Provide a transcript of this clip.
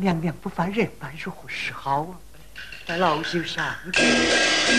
娘娘不犯人般如何是好啊？在老朽上去。